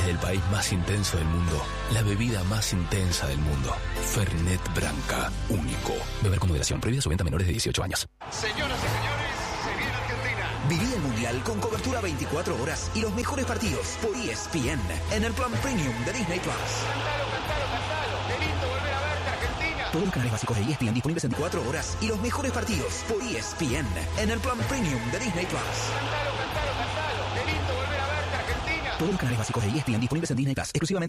El país más intenso del mundo. La bebida más intensa del mundo. Fernet Branca. Único. Beber con moderación. Prohibida su venta a menores de 18 años. Señoras y señores, se viene Argentina. Viví el Mundial con cobertura 24 horas y los mejores partidos por ESPN en el plan Premium de Disney+. Cantalo. Qué lindo volver a verte, Argentina. Todos los canales básicos de ESPN disponibles en 24 horas y los mejores partidos por ESPN en el plan Premium de Disney+. Cantalo. Qué lindo volver a verte, Argentina. Todos los canales básicos de ESPN disponibles en Disney+, exclusivamente